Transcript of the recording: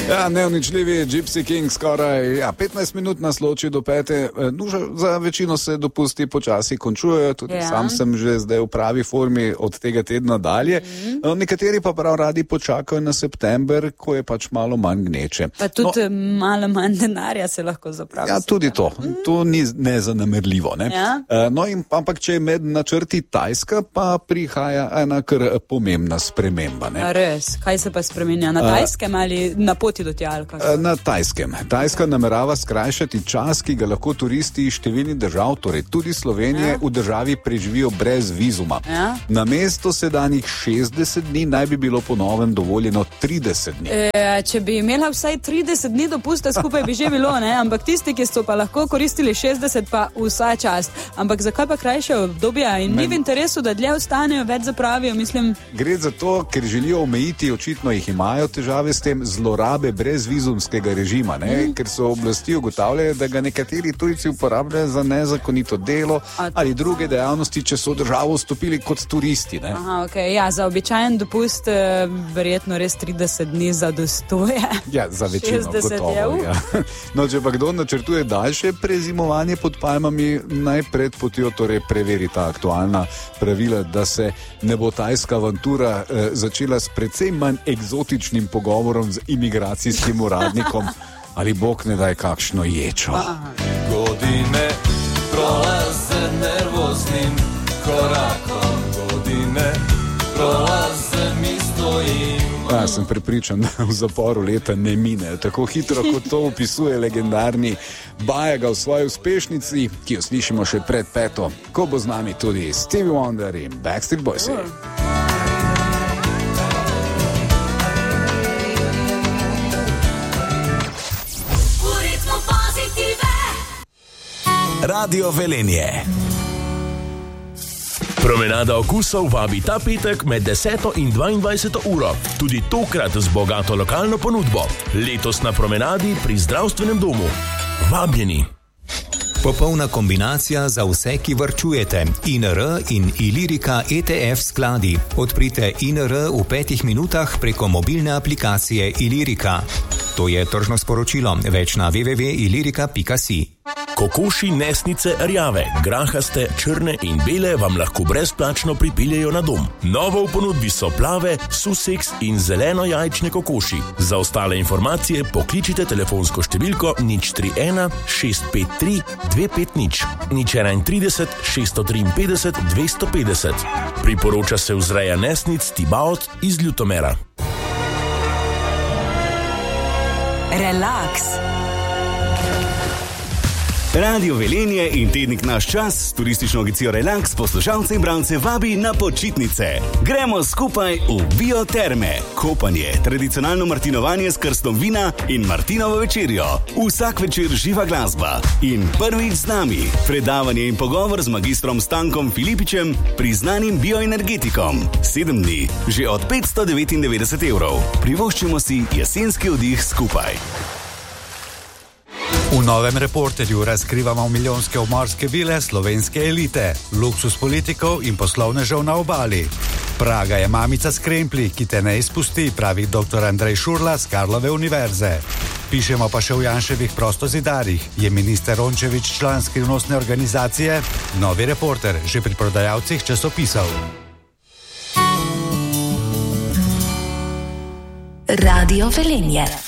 Ja, neuničljivi Gypsy King skoraj 15 minut nas loči do 5. Za večino se dopusti počasi končujejo, tudi sam sem že zdaj v pravi formi od tega tedna dalje. Nekateri pa prav radi počakajo na september, ko je pač malo manj gneče. Pa tudi malo manj denarja se lahko zapravi. Ja, tudi to. To ni nezanemerljivo. Ne? Ja. Ampak če je med načrti Tajska, pa prihaja ena kar pomembna sprememba. Ne? Res, kaj se pa spremenja? Na Tajskem ali na poti do tja? Na Tajskem. Tajska namerava skrajšati čas, ki ga lahko turisti iz številnih držav, torej tudi Slovenije, v državi preživijo brez vizuma. Namesto sedanjih 60 dni naj bi bilo po novem dovoljeno 30 dni. Če bi imela vsaj 30 dni dopusta, skupaj bi že bilo, ne? Ampak tisti, ki so pa lahko koristili 60, pa vsa čast. Ampak zakaj pa krajše obdobja? In ni v interesu, da dlje ostanejo, več zapravijo, mislim. Gre za to, ker želijo omejiti, očitno jih imajo težave s tem, zlorabe brezvizumskega režima, ne? Ker so oblasti ugotavljajo, da ga nekateri tujci uporabljajo za nezakonito delo ali druge dejavnosti, če so v državo vstopili kot turisti. Ne? Aha, okay. Ja, za običajen dopust verjetno res 30 dni zadostuje. Ja, za večino gotovo. Ja. No, če pa kdo načrtuje daljše prezimovanje pod palmami, naj pred potjo torej preveri ta aktualna pravila, da se ne bo tajska avantura začela s precej manj eksotičnim pogovorom z imigracijskim uradnikom ali bog ne daj kakšno ječo. Godine prolaze nervoznim korakom, godine prolaze mi stojim. Ja, sem prepričan, da v zaporu leta ne mine. Tako hitro, kot to opisuje legendarni Bajaga v svoji uspešnici, ki jo slišimo še pred 5, ko bo z nami tudi Stevie Wonder in Backstreet Boys. Radio Velenje. Promenada okusov vabi ta petek med 10. in 22. uro. Tudi tokrat z bogato lokalno ponudbo. Letos na promenadi pri zdravstvenem domu. Vabljeni. Popolna kombinacija za vse, ki varčujete. INR in Ilirika ETF skladi. Odprite INR v 5 minutah preko mobilne aplikacije Ilirika. To je tržno sporočilo. Več na www.ilirika.si. Kokoši nesnice rjave, grahaste, črne in bele vam lahko brezplačno pripeljejo na dom. Novo v ponudbi so plave, suseks in zeleno jajčne kokoši. Za ostale informacije pokličite telefonsko številko 031 653 250 031 653 250. Priporoča se vzreja nesnic Tibaot iz Ljutomera. Relaks. Radio Velenje in tednik Naš čas s turistično agencijo Relax poslušalce in bralce vabi na počitnice. Gremo skupaj v bioterme. Kopanje, tradicionalno martinovanje s krstom vina in martinovo večerjo. Vsak večer živa glasba. In prvič z nami predavanje in pogovor z magistrom Stankom Filipičem, priznanim bioenergetikom. 7 dni, že od 599 €. Privoščimo si jesenski oddih skupaj. V novem Reporterju razkrivamo milijonske obmorske vile slovenske elite, luksus politikov in poslovnežev na obali. Praga je mamica s kremplji, ki te ne izpusti, pravi dr. Andrej Šurla z Karlove univerze. Pišemo pa še v Janševih prostozidarjih. Je minister Rončević član skrivnostne organizacije? Novi Reporter, že pri prodajalcih časopisov. Radio Velenje.